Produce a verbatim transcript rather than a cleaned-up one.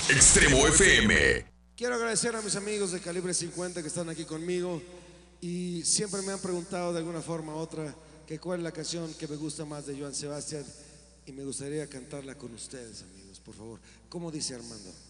Extremo F M. Quiero agradecer a mis amigos de Calibre cincuenta que están aquí conmigo y siempre me han preguntado de alguna forma u otra que cuál es la canción que me gusta más de Joan Sebastián y me gustaría cantarla con ustedes, amigos, por favor. ¿Cómo dice Armando?